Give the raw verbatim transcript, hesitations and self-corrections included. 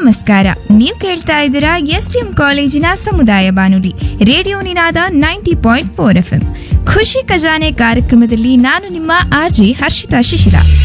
ನಮಸ್ಕಾರ. ನೀವು ಕೇಳ್ತಾ ಇದ್ದೀರಾ ಎಸ್ ಡಿ ಎಂ ಕಾಲೇಜಿನ ಸಮುದಾಯ ಬಾನುಲಿ ರೇಡಿಯೋ ನಿನಾದ ninety point four F M. ಖುಷಿ ಖಜಾನೆ ಕಾರ್ಯಕ್ರಮದಲ್ಲಿ ನಾನು ನಿಮ್ಮ ಆರ್ಜೆ ಹರ್ಷಿತಾ ಶಿಶಿರ.